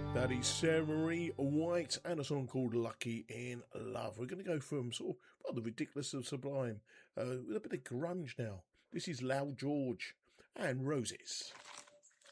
That is Sarah Marie White and a song called Lucky in Love. We're going to go from sort of rather ridiculous to sublime with a bit of grunge now. This is Loud George and Roses.